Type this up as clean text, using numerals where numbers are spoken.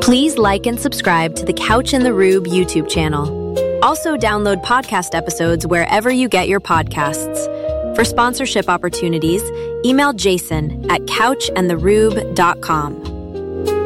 Please like and subscribe to the Couch and the Rube YouTube channel. Also, download podcast episodes wherever you get your podcasts. For sponsorship opportunities, email Jason at couchandtherube.com.